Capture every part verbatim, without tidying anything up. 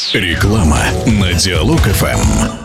Реклама на Диалог эф эм.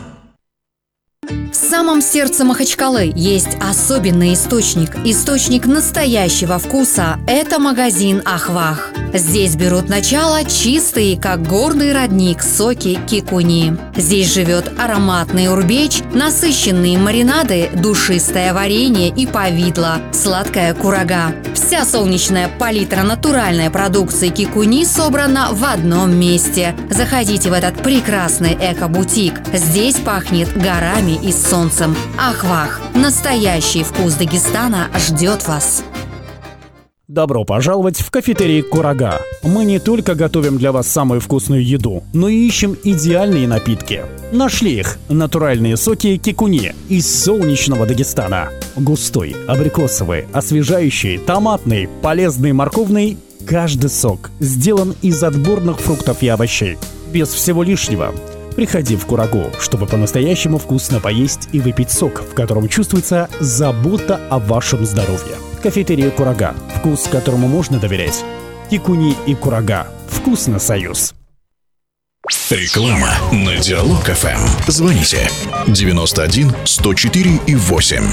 В самом сердце Махачкалы есть особенный источник. Источник настоящего вкуса – это магазин «Ахвах». Здесь берут начало чистые, как горный родник, соки кикуни. Здесь живет ароматный урбеч, насыщенные маринады, душистое варенье и повидло, сладкая курага. Вся солнечная палитра натуральной продукции кикуни собрана в одном месте. Заходите в этот прекрасный эко-бутик. Здесь пахнет горами и солнцем. Ахвах. Настоящий вкус Дагестана ждет вас. Добро пожаловать в кафетерий «Курага». Мы не только готовим для вас самую вкусную еду, но и ищем идеальные напитки. Нашли их – натуральные соки кикуни из солнечного Дагестана. Густой, абрикосовый, освежающий, томатный, полезный, морковный – каждый сок сделан из отборных фруктов и овощей. Без всего лишнего. Приходи в «Курагу», чтобы по-настоящему вкусно поесть и выпить сок, в котором чувствуется забота о вашем здоровье. Кафетерия «Курага», вкус которому можно доверять. Кикуни и «Курага». Вкусно, союз. Реклама на Диалог эф эм. Звоните девяносто один сто четыре и восемь.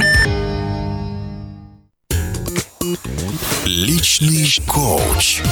Личный коуч.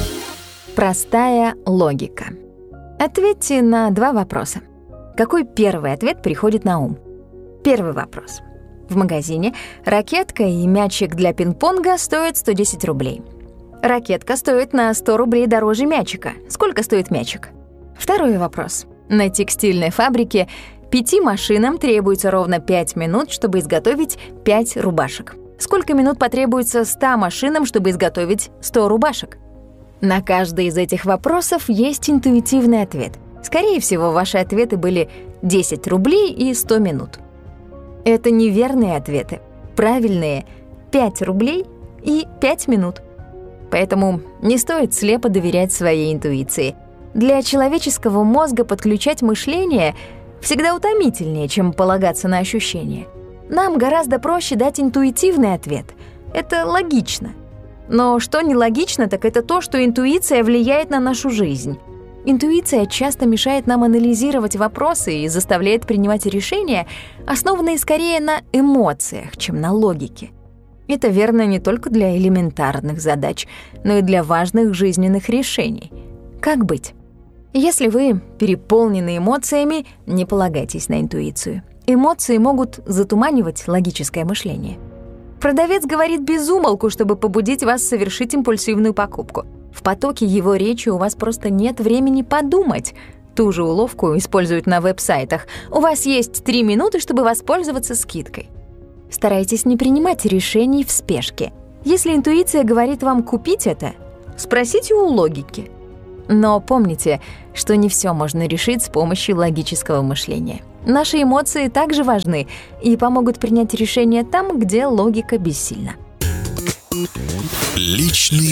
Простая логика. Ответьте на два вопроса. Какой первый ответ приходит на ум? Первый вопрос. В магазине ракетка и мячик для пинг-понга стоят сто десять рублей. Ракетка стоит на сто рублей дороже мячика. Сколько стоит мячик? Второй вопрос. На текстильной фабрике пяти машинам требуется ровно пять минут, чтобы изготовить пять рубашек. Сколько минут потребуется ста машинам, чтобы изготовить сто рубашек? На каждый из этих вопросов есть интуитивный ответ. Скорее всего, ваши ответы были десять рублей и сто минут. Это неверные ответы. Правильные — пять рублей и пять минут. Поэтому не стоит слепо доверять своей интуиции. Для человеческого мозга подключать мышление всегда утомительнее, чем полагаться на ощущения. Нам гораздо проще дать интуитивный ответ. Это логично. Но что нелогично, так это то, что интуиция влияет на нашу жизнь. Интуиция часто мешает нам анализировать вопросы и заставляет принимать решения, основанные скорее на эмоциях, чем на логике. Это верно не только для элементарных задач, но и для важных жизненных решений. Как быть? Если вы переполнены эмоциями, не полагайтесь на интуицию. Эмоции могут затуманивать логическое мышление. Продавец говорит без умолку, чтобы побудить вас совершить импульсивную покупку. В потоке его речи у вас просто нет времени подумать. Ту же уловку используют на веб-сайтах. У вас есть три минуты, чтобы воспользоваться скидкой. Старайтесь не принимать решений в спешке. Если интуиция говорит вам купить это, спросите у логики. Но помните, что не все можно решить с помощью логического мышления. Наши эмоции также важны и помогут принять решение там, где логика бессильна. Личный